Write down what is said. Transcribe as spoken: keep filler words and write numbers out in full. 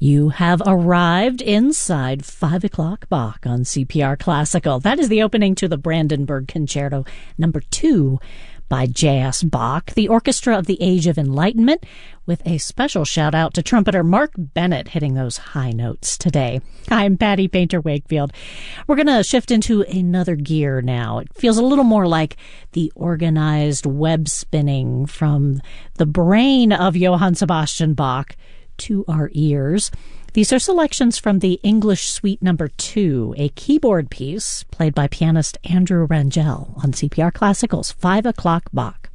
You have arrived inside five o'clock Bach on C P R Classical. That is the opening to the Brandenburg Concerto number two by J S. Bach, the Orchestra of the Age of Enlightenment, with a special shout-out to trumpeter Mark Bennett hitting those high notes today. I'm Patty Painter-Wakefield. We're going to shift into another gear now. It feels a little more like the organized web spinning from the brain of Johann Sebastian Bach to our ears. These are selections from the English Suite Number Two, a keyboard piece played by pianist Andrew Rangel on C P R Classical's five o'clock Bach.